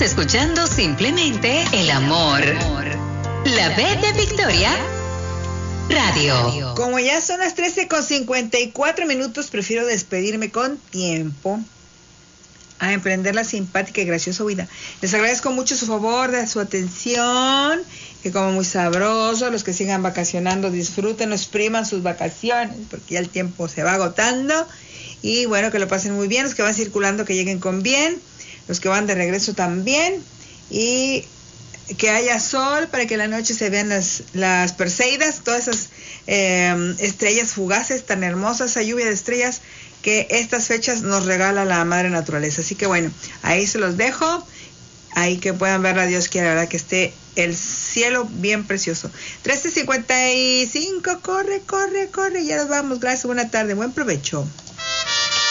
escuchando simplemente el amor. La B de Victoria Radio. Como ya son las 13:54, prefiero despedirme con tiempo a emprender la simpática y graciosa vida. Les agradezco mucho su favor, de su atención, que como muy sabroso, los que sigan vacacionando, disfruten, expriman sus vacaciones, porque ya el tiempo se va agotando, y bueno, que lo pasen muy bien, los que van circulando, que lleguen con bien, los que van de regreso también, y que haya sol para que en la noche se vean las Perseidas, todas esas estrellas fugaces tan hermosas, esa lluvia de estrellas que estas fechas nos regala la madre naturaleza. Así que bueno, ahí se los dejo, ahí que puedan verla, Dios quiera, la verdad que esté el cielo bien precioso. 13:55, corre, ya nos vamos, gracias, buena tarde, buen provecho.